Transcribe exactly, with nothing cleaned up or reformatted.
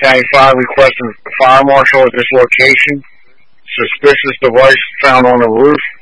County Fire requesting the fire marshal at this location. Suspicious device found on the roof.